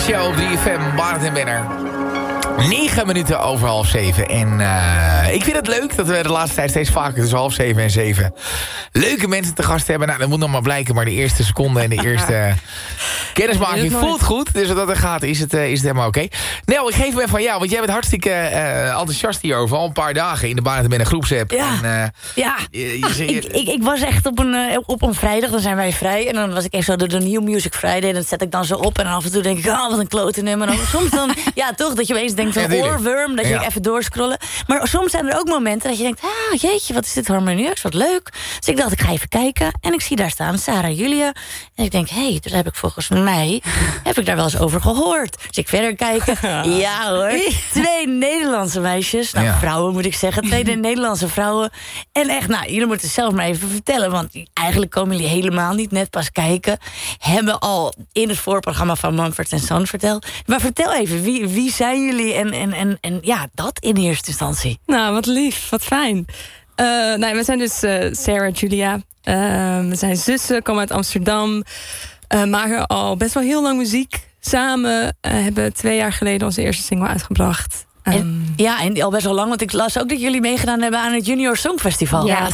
Show op 3FM, Barend en Benner. 9 minuten over 6:30. En ik vind het leuk dat we de laatste tijd steeds vaker tussen 6:30 en 7 leuke mensen te gast hebben. Nou, dat moet nog maar blijken, maar de eerste seconde en de eerste kennismaking voelt goed. Dus wat dat er gaat, is het helemaal oké. Nel, ik geef hem even van jou, want jij bent hartstikke enthousiast hierover. Al een paar dagen in de Barend en Benner groepsapp. Ja, En, ik was echt op een vrijdag, dan zijn wij vrij. En dan was ik even zo door de New Music Friday. En dat zet ik dan zo op. En af en toe denk ik, wat een klote nummer. En soms dan, ja toch, dat je opeens denkt van oorworm. Dat je even doorscrollen. Maar soms zijn er ook momenten dat je denkt, jeetje, wat is dit harmonieus, wat leuk. Dus ik dacht, ik ga even kijken. En ik zie daar staan Sarah Julia. En ik denk, dus heb ik volgens mij, heb ik daar wel eens over gehoord. Dus ik verder kijken. Ja hoor, 2 Nederlandse meisjes. Nou, vrouwen moet ik zeggen. 2 Nederlandse vrouwen. En echt, jullie moeten het zelf maar even vertellen. Want eigenlijk komen jullie helemaal niet net pas kijken. Hebben al in het voorprogramma van Mumford & Sons verteld. Maar vertel even, wie zijn jullie en ja, dat in eerste instantie. Nou, wat lief, wat fijn. We zijn dus Sarah Julia. We zijn zussen, komen uit Amsterdam. Maken al best wel heel lang muziek. Samen hebben 2 jaar geleden onze eerste single uitgebracht. En al best wel lang, want ik las ook dat jullie meegedaan hebben aan het Junior Songfestival. Ja,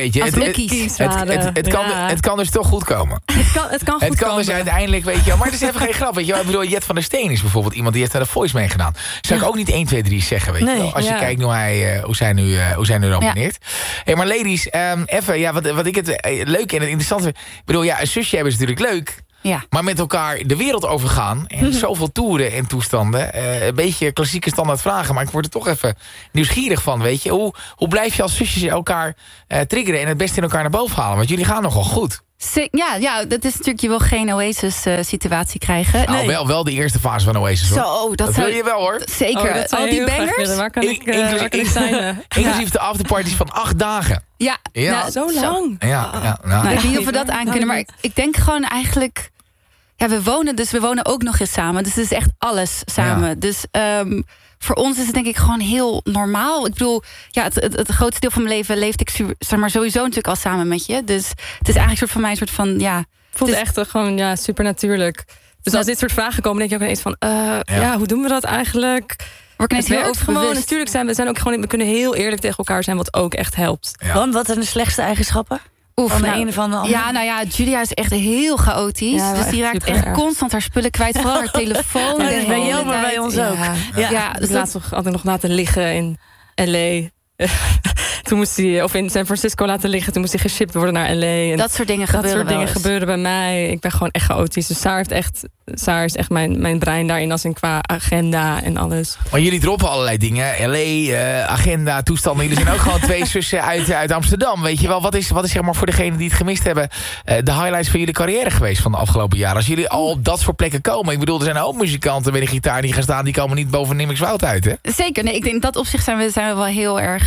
het kan dus toch goed komen. Het kan dus uiteindelijk, weet je wel. Maar het is even geen grap, weet je wel. Ik bedoel, Jet van der Steen is bijvoorbeeld iemand die heeft naar de Voice meegedaan. Zou ik ook niet 1, 2, 3 zeggen, weet je wel. Als je kijkt hoe zij nu nomineert. Hey, maar ladies, even, wat ik het leuk en het interessant vind. Ik bedoel, een zusje hebben is natuurlijk leuk. Ja. Maar met elkaar de wereld overgaan. En zoveel toeren en toestanden. Een beetje klassieke standaard vragen. Maar ik word er toch even nieuwsgierig van. Weet je, hoe blijf je als zusjes elkaar triggeren. En het beste in elkaar naar boven halen. Want jullie gaan nogal goed. Ja, dat is natuurlijk, je wil geen Oasis-situatie krijgen. Nou, nee. wel de eerste fase van Oasis, hoor. Zo, dat wil je wel, hoor. Zeker. Al die bangers. Waar kan ik zijn? Inclusief de afterparties van 8 dagen. Ja. Nou, zo lang. Ja. Ik weet niet of we dat aan kunnen. Maar ik denk gewoon eigenlijk... Ja, we wonen ook nog eens samen. Dus het is echt alles samen. Ja. Dus voor ons is het denk ik gewoon heel normaal. Ik bedoel, het grootste deel van mijn leven leefde ik sowieso natuurlijk al samen met je. Dus het is eigenlijk voor mij een soort van, voelt echt gewoon super natuurlijk. Dus als dit soort vragen komen, denk je ook ineens van, hoe doen we dat eigenlijk? Word ik ineens heel gewoon, natuurlijk we kunnen heel eerlijk tegen elkaar zijn, wat ook echt helpt. Ja. Want wat zijn de slechtste eigenschappen? Van de ene van de andere? Julia is echt heel chaotisch. Ja, dus die raakt echt constant haar spullen kwijt. Vooral haar telefoon. Dat is bij jou, maar bij ons ook. Dus laatst had ik nog laten liggen in L.A. Toen moest hij, of in San Francisco laten liggen. Toen moest hij geshipped worden naar L.A. En dat soort dingen gebeuren bij mij. Ik ben gewoon echt chaotisch. Dus Saar is echt mijn brein daarin als in qua agenda en alles. Maar jullie droppen allerlei dingen. L.A., agenda, toestanden. Jullie zijn ook gewoon 2 zussen uit Amsterdam. Weet je wel, wat is zeg maar voor degenen die het gemist hebben... de highlights van jullie carrière geweest van de afgelopen jaren? Als jullie al op dat soort plekken komen. Ik bedoel, er zijn ook muzikanten met een gitaar die gaan staan. Die komen niet boven Nimmikswoud uit, hè? Zeker. Nee, ik denk in dat opzicht zijn we wel heel erg...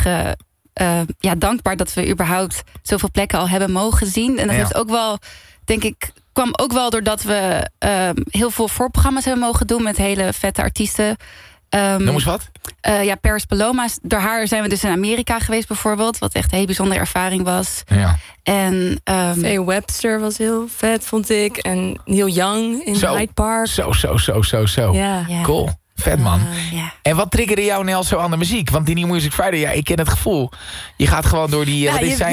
dankbaar dat we überhaupt zoveel plekken al hebben mogen zien. En dat heeft ook wel, denk ik, kwam ook wel doordat we heel veel voorprogramma's hebben mogen doen met hele vette artiesten. Noem eens wat? Paris Paloma. Door haar zijn we dus in Amerika geweest bijvoorbeeld. Wat echt een hele bijzondere ervaring was. Ja. En Faye Webster was heel vet, vond ik. En Neil Young in Hyde Park. Zo. Ja. Cool. Vet, man. En wat triggerde jou, Nel, zo aan de muziek? Want die New Music Friday, ik ken het gevoel. Je gaat gewoon door die...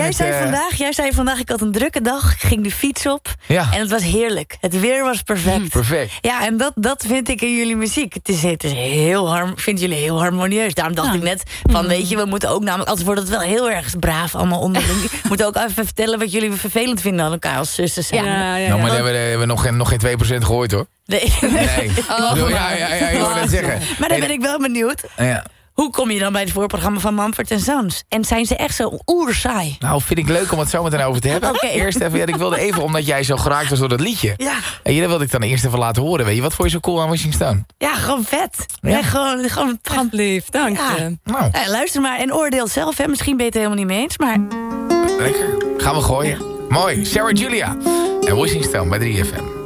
Jij zei vandaag, ik had een drukke dag. Ik ging de fiets op. Ja. En het was heerlijk. Het weer was perfect. Perfect. Ja, en dat vind ik in jullie muziek. Het is vind jullie heel harmonieus. Daarom dacht ik net van, weet je, we moeten ook namelijk... Anders wordt het wel heel erg braaf allemaal onderling. We moeten ook even vertellen wat jullie vervelend vinden aan elkaar als zussen zijn. Nou, maar daar hebben we nog geen 2% gehoord, hoor. Nee. Ik wil net zeggen. Maar dan ben ik wel benieuwd. Ja. Hoe kom je dan bij het voorprogramma van Mumford & Sons? En zijn ze echt zo oerzaai? Nou, vind ik leuk om het zo meteen over te hebben. Okay. Eerst even, ik wilde even, omdat jij zo geraakt was door dat liedje. Ja. En dat wilde ik dan eerst even laten horen. Weet je, wat vond je zo cool aan Washington Stone? Ja, gewoon vet. Ja, gewoon lief, dank je. Nou. Luister maar en oordeel zelf. Hè. Misschien ben je het helemaal niet mee eens, maar... Lekker. Gaan we gooien. Ja. Mooi. Sarah Julia en Washington Stone bij 3FM.